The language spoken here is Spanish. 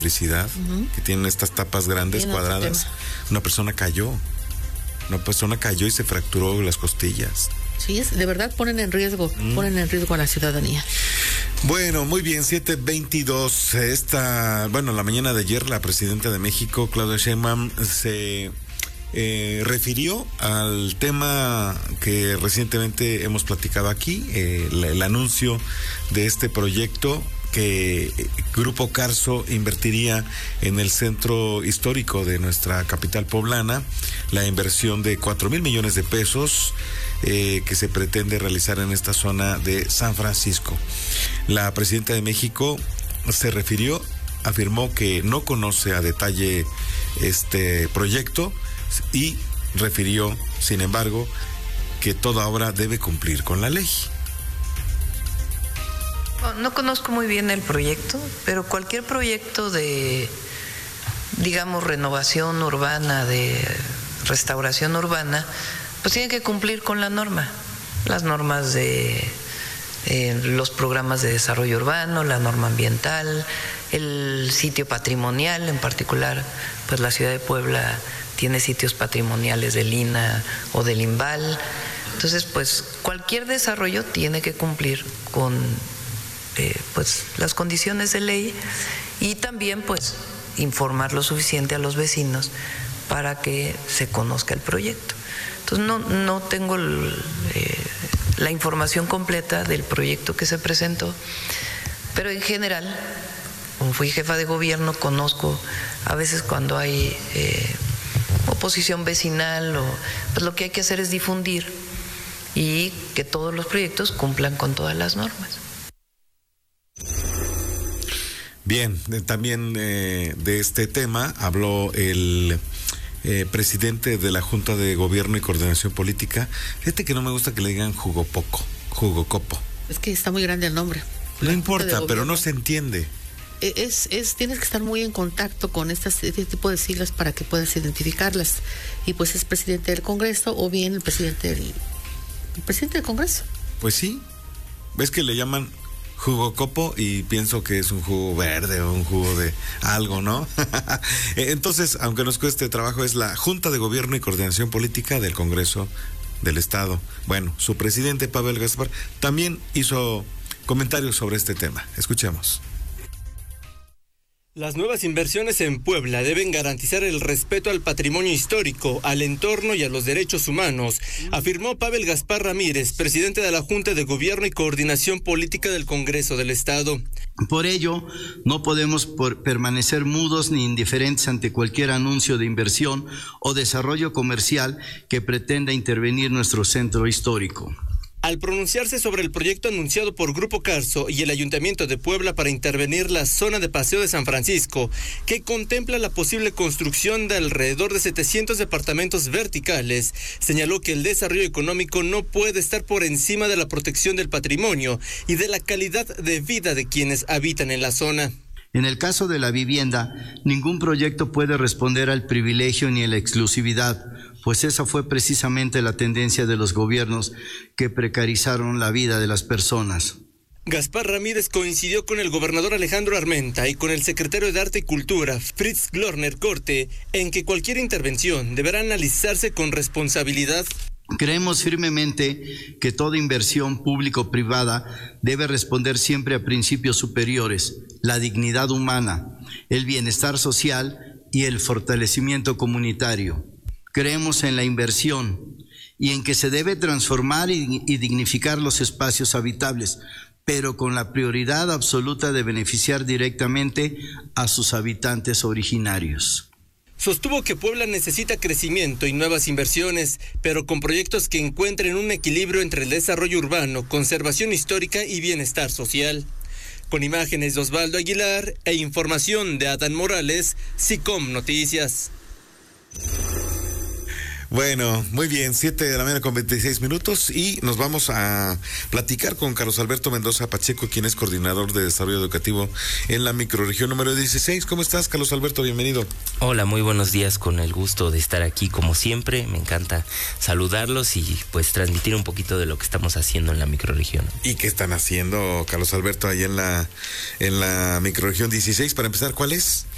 electricidad, que tienen estas tapas grandes, cuadradas. Una persona cayó y se fracturó las costillas. Sí, de verdad ponen en riesgo a la ciudadanía. Bueno, muy bien, 7:22. La mañana de ayer, la presidenta de México, Claudia Sheinbaum, se refirió al tema que recientemente hemos platicado aquí, el anuncio de este proyecto que Grupo Carso invertiría en el centro histórico de nuestra capital poblana, la inversión de 4,000 millones de pesos que se pretende realizar en esta zona de San Francisco. La presidenta de México afirmó que no conoce a detalle este proyecto y refirió, sin embargo, que toda obra debe cumplir con la ley. No conozco muy bien el proyecto, pero cualquier proyecto de, digamos, renovación urbana, de restauración urbana, pues tiene que cumplir con la norma, las normas de los programas de desarrollo urbano, la norma ambiental, el sitio patrimonial, en particular, pues la ciudad de Puebla tiene sitios patrimoniales del INAH o del INVAL. Entonces, pues cualquier desarrollo tiene que cumplir con pues las condiciones de ley y también pues informar lo suficiente a los vecinos para que se conozca el proyecto. Entonces no tengo la información completa del proyecto que se presentó, pero en general, como fui jefa de gobierno, conozco a veces cuando hay oposición vecinal, pues lo que hay que hacer es difundir y que todos los proyectos cumplan con todas las normas. Bien, también de este tema habló el presidente de la Junta de Gobierno y Coordinación Política. Fíjate que no me gusta que le digan jugocopo. Es que está muy grande el nombre. No importa, pero no se entiende. Tienes que estar muy en contacto con este tipo de siglas para que puedas identificarlas. Y pues es presidente del Congreso o bien el presidente del Congreso. Pues sí, ves que le llaman jugocopo y pienso que es un jugo verde o un jugo de algo, ¿no? Entonces, aunque nos cueste trabajo, es la Junta de Gobierno y Coordinación Política del Congreso del Estado. Bueno, su presidente, Pavel Gaspar, también hizo comentarios sobre este tema. Escuchemos. Las nuevas inversiones en Puebla deben garantizar el respeto al patrimonio histórico, al entorno y a los derechos humanos, afirmó Pavel Gaspar Ramírez, presidente de la Junta de Gobierno y Coordinación Política del Congreso del Estado. Por ello, no podemos permanecer mudos ni indiferentes ante cualquier anuncio de inversión o desarrollo comercial que pretenda intervenir nuestro centro histórico. Al pronunciarse sobre el proyecto anunciado por Grupo Carso y el Ayuntamiento de Puebla para intervenir la zona de paseo de San Francisco, que contempla la posible construcción de alrededor de 700 departamentos verticales, señaló que el desarrollo económico no puede estar por encima de la protección del patrimonio y de la calidad de vida de quienes habitan en la zona. En el caso de la vivienda, ningún proyecto puede responder al privilegio ni a la exclusividad, pues esa fue precisamente la tendencia de los gobiernos que precarizaron la vida de las personas. Gaspar Ramírez coincidió con el gobernador Alejandro Armenta y con el secretario de Arte y Cultura, Fritz Glorner Corte, en que cualquier intervención deberá analizarse con responsabilidad. Creemos firmemente que toda inversión público-privada debe responder siempre a principios superiores, la dignidad humana, el bienestar social y el fortalecimiento comunitario. Creemos en la inversión y en que se debe transformar y dignificar los espacios habitables, pero con la prioridad absoluta de beneficiar directamente a sus habitantes originarios. Sostuvo que Puebla necesita crecimiento y nuevas inversiones, pero con proyectos que encuentren un equilibrio entre el desarrollo urbano, conservación histórica y bienestar social. Con imágenes de Osvaldo Aguilar e información de Adán Morales, SICOM Noticias. Bueno, muy bien, 7:26 y nos vamos a platicar con Carlos Alberto Mendoza Pacheco, quien es coordinador de desarrollo educativo en la microrregión número 16. ¿Cómo estás, Carlos Alberto? Bienvenido. Hola, muy buenos días, con el gusto de estar aquí como siempre. Me encanta saludarlos y pues transmitir un poquito de lo que estamos haciendo en la microrregión. ¿Y qué están haciendo, Carlos Alberto, ahí en la microrregión 16? Para empezar, ¿cuál es?